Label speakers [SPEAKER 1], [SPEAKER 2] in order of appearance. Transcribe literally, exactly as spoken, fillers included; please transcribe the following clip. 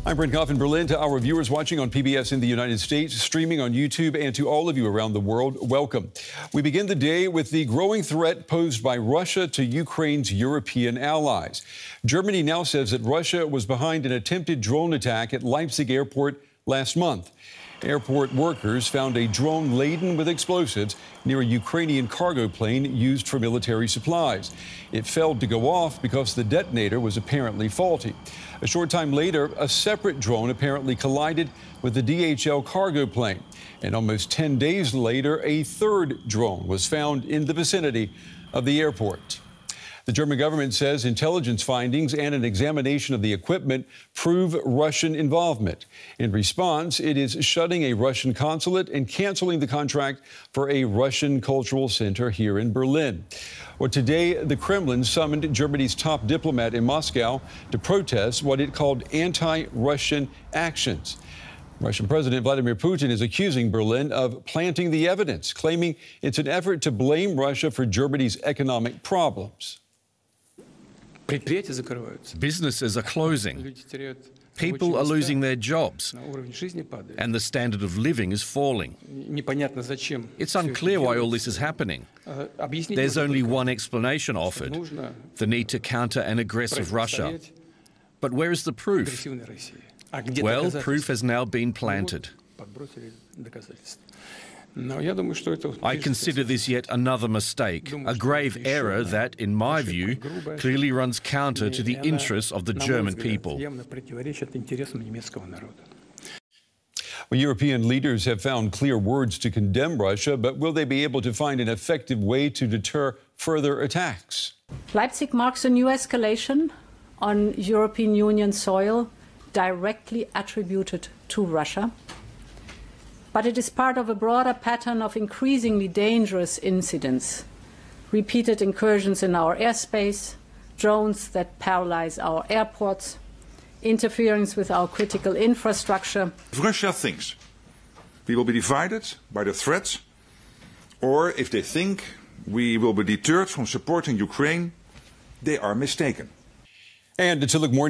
[SPEAKER 1] I'm Brent Goff in Berlin. To our viewers watching on P B S in the United States, streaming on YouTube, and to all of you around the world, welcome. We begin the day with the growing threat posed by Russia to Ukraine's European allies. Germany now says that Russia was behind an attempted drone attack at Leipzig airport last month. Airport workers found a drone laden with explosives near a Ukrainian cargo plane used for military supplies. It failed to go off because the detonator was apparently faulty. A short time later, a separate drone apparently collided with the D H L cargo plane. And almost ten days later, a third drone was found in the vicinity of the airport. The German government says intelligence findings and an examination of the equipment prove Russian involvement. In response, it is shutting a Russian consulate and canceling the contract for a Russian cultural center here in Berlin. Well, today, the Kremlin summoned Germany's top diplomat in Moscow to protest what it called anti-Russian actions. Russian President Vladimir Putin is accusing Berlin of planting the evidence, claiming it's an effort to blame Russia for Germany's economic problems.
[SPEAKER 2] Businesses are closing. People are losing their jobs, and the standard of living is falling. It's unclear why all this is happening. There's only one explanation offered: the need to counter an aggressive Russia. But where is the proof? Well, proof has now been planted. I consider this yet another mistake, a grave error that, in my view, clearly runs counter to the interests of the German people.
[SPEAKER 1] Well, European leaders have found clear words to condemn Russia, but will they be able to find an effective way to deter further attacks?
[SPEAKER 3] Leipzig marks a new escalation on European Union soil directly attributed to Russia. But it is part of a broader pattern of increasingly dangerous incidents, repeated incursions in our airspace, drones that paralyze our airports, interference with our critical infrastructure.
[SPEAKER 4] If Russia thinks we will be divided by the threat, or if they think we will be deterred from supporting Ukraine, they are mistaken.
[SPEAKER 1] And to look more